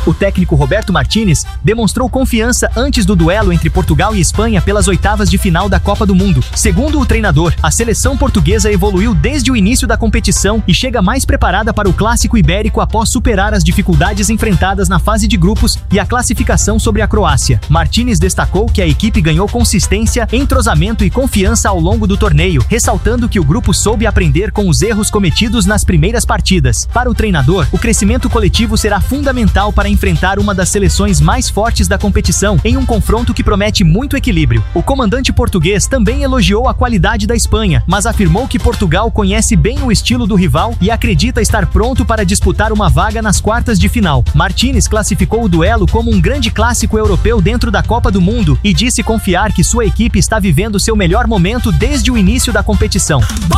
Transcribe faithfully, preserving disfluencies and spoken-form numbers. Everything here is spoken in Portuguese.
O técnico Roberto Martínez demonstrou confiança antes do duelo entre Portugal e Espanha pelas oitavas de final da Copa do Mundo. Segundo o treinador, a seleção portuguesa evoluiu desde o início da competição e chega mais preparada para o Clássico Ibérico após superar as dificuldades enfrentadas na fase de grupos e a classificação sobre a Croácia. Martínez destacou que a equipe ganhou consistência, entrosamento e confiança ao longo do torneio, ressaltando que o grupo soube aprender com os erros cometidos nas primeiras partidas. Para o treinador, o crescimento coletivo será fundamental para enfrentar uma das seleções mais fortes da competição em um confronto que promete muito equilíbrio. O comandante português também elogiou a qualidade da Espanha, mas afirmou que Portugal conhece bem o estilo do rival e acredita estar pronto para disputar uma vaga nas quartas de final. Martínez classificou o duelo como um grande clássico europeu dentro da Copa do Mundo e disse confiar que sua equipe está vivendo seu melhor momento desde o início da competição.